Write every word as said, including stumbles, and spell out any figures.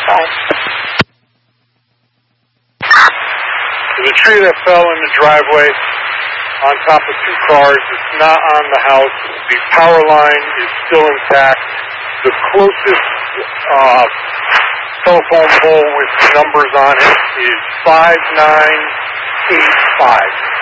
five. There's a tree that fell in the driveway on top of two cars. It's not on the house. The power line is still intact. The closest uh, telephone pole with numbers on it is five nine eight five.